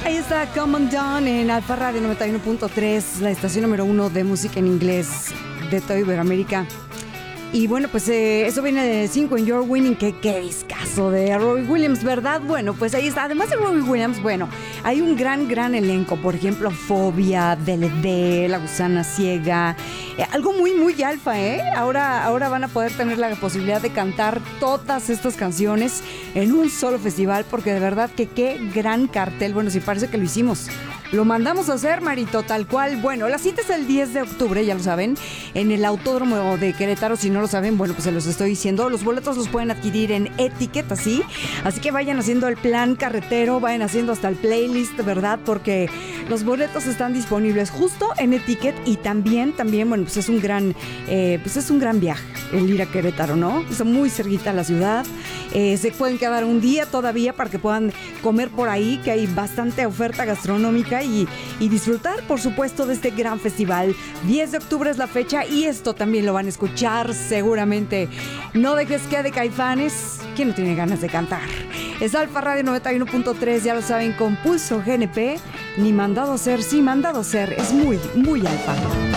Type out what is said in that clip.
Ahí está Come Undone en Alfa Radio 91.3, la estación número 1 de música en inglés de toda Iberoamérica. Y bueno, pues eso viene de 5 en Your Winning, que qué discazo de Robbie Williams, ¿verdad? Bueno, pues ahí está. Además de Robbie Williams, bueno, hay un gran elenco. Por ejemplo, Fobia, DLD, La Gusana Ciega. Algo muy alfa, ¿eh? Ahora van a poder tener la posibilidad de cantar todas estas canciones en un solo festival, porque de verdad que qué gran cartel. Bueno, sí parece que lo hicimos. Lo mandamos a hacer, Marito, tal cual. Bueno, la cita es el 10 de octubre, ya lo saben, en el Autódromo de Querétaro. Si no lo saben, bueno, pues se los estoy diciendo. Los boletos los pueden adquirir en Etiquet, así que vayan haciendo el plan carretero, vayan haciendo hasta el playlist, ¿verdad? Porque los boletos están disponibles justo en Etiquet. Y también, bueno, pues es un gran viaje el ir a Querétaro, ¿no? Está muy cerquita a la ciudad. Se pueden quedar un día todavía para que puedan comer por ahí, que hay bastante oferta gastronómica y disfrutar, por supuesto, de este gran festival. 10 de octubre es la fecha y esto también lo van a escuchar seguramente. No dejes que de Caifanes. ¿Quién no tiene ganas de cantar? Es Alfa Radio 91.3, ya lo saben, con Pulso GNP. Ni mandado a ser, sí mandado a ser. Es muy alfa.